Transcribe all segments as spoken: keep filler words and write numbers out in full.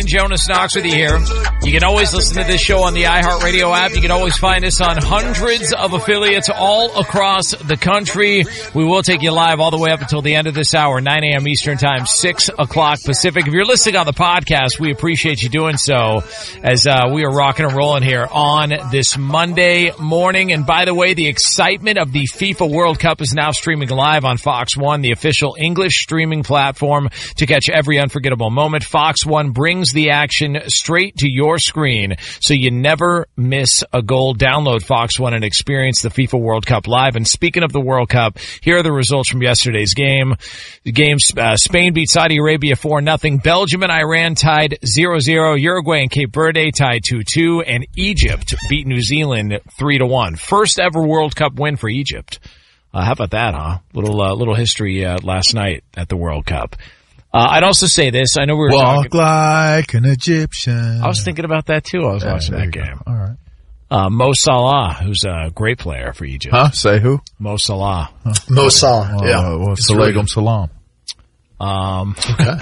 nine. Jonas Knox with you here. You can always listen to this show on the iHeartRadio app. You can always find us on hundreds of affiliates all across the country. We will take you live all the way up until the end of this hour, nine a.m. Eastern Time, six o'clock Pacific. If you're listening on the podcast, we appreciate you doing so as uh, we are rocking and rolling here on this Monday morning. And by the way, the excitement of the FIFA World Cup is now streaming live on Fox One, the official English streaming platform to catch every unforgettable moment. Fox One brings the action straight to your screen so you never miss a goal. Download Fox One and experience the FIFA World Cup live. And speaking of the World Cup, here are the results from yesterday's game. The game, uh, Spain beat Saudi Arabia four nothing. Belgium and Iran tied zero zero. Uruguay and Cape Verde tied two two. And Egypt beat New Zealand three to one. First ever World Cup win for Egypt. Uh, how about that, huh? Little, uh, little history, uh, last night at the World Cup. Uh, I'd also say this. I know we were Walk talking. like an Egyptian. I was thinking about that too. I was yeah, watching that game. Go. All right. Uh, Mo Salah, who's a great player for Egypt. Huh? Say who? Mo Salah. Huh? Mo Salah. Uh, yeah. Well, Salagum Salam. Um, okay.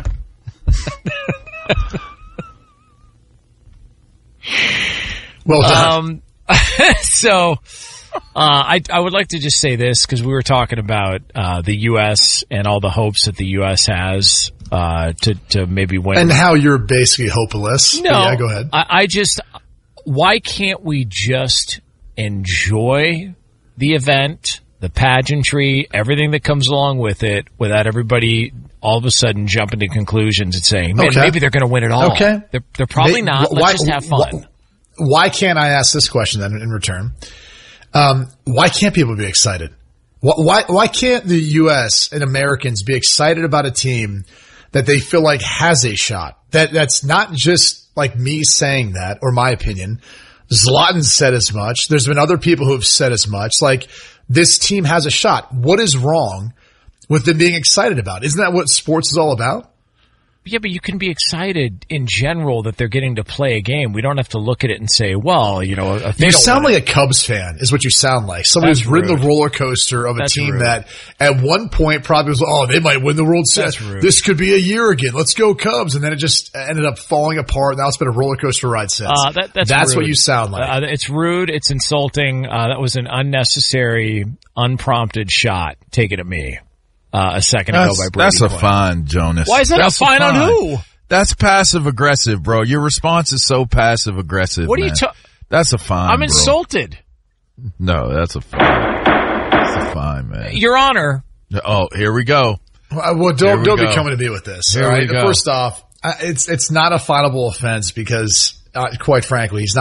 Well done. Um, so, uh, I, I would like to just say this because we were talking about, uh, the U S and all the hopes that the U S has, uh, to, to maybe win. And how you're basically hopeless. No. Yeah, go ahead. I, I just, why can't we just enjoy the event, the pageantry, everything that comes along with it without everybody all of a sudden jumping to conclusions and saying, man, okay. maybe they're going to win it all. Okay. They're, they're probably May, not. Let's why, just have fun. Why, why can't I ask this question then in return? Um, why can't people be excited? Why, why, why can't the U S and Americans be excited about a team that they feel like has a shot? That, that's not just like me saying that or my opinion. Zlatan said as much. There's been other people who have said as much. Like, this team has a shot. What is wrong with them being excited about? Isn't that what sports is all about? Yeah, but you can be excited in general that they're getting to play a game. We don't have to look at it and say, well, you know, if they you don't sound win like it. a Cubs fan is what you sound like. Somebody That's who's ridden rude. the roller coaster of a That's team rude. that at one point probably was, oh, they might win the World Series. That's rude. This could be a year again. Let's go Cubs. And then it just ended up falling apart. Now it's been a roller coaster ride since. Uh, that, that's that's rude. what you sound like. Uh, it's rude. It's insulting. Uh, that was an unnecessary, unprompted shot taken at me uh, a second That's, ago by Brady that's a Quinn. fine, Jonas. Why is that that's a fine on who? That's passive aggressive, bro. Your response is so passive aggressive. What are man. you ta- That's a fine. I'm bro. insulted. No, that's a fine. That's a fine, man. Your Honor. Oh, here we go. Well, well Here don't we don't go. be coming to me with this. Here all right. we go. First off, I- it's it's not a finable offense because, uh, quite frankly, he's not.